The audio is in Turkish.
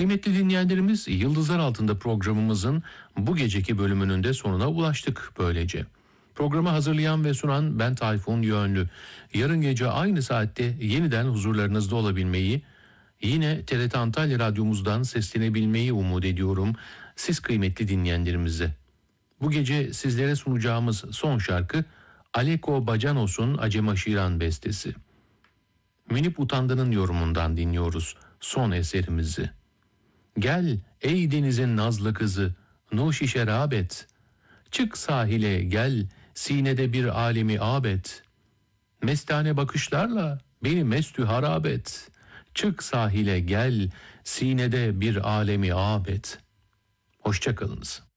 Kıymetli dinleyenlerimiz, Yıldızlar Altında programımızın bu geceki bölümünün de sonuna ulaştık böylece. Programı hazırlayan ve sunan ben Tayfun Yönlü. Yarın gece aynı saatte yeniden huzurlarınızda olabilmeyi, yine TRT Antalya Radyomuzdan seslenebilmeyi umut ediyorum siz kıymetli dinleyenlerimize. Bu gece sizlere sunacağımız son şarkı Aleko Bacanos'un Acemaşiran bestesi. Münip Utandı'nın yorumundan dinliyoruz son eserimizi. Gel ey denizin nazlı kızı, nuşişe rağbet. Çık sahile gel, sinede bir alemi abet. Mestane bakışlarla beni mestü harabet. Çık sahile gel, sinede bir alemi abet. Hoşça kalınız.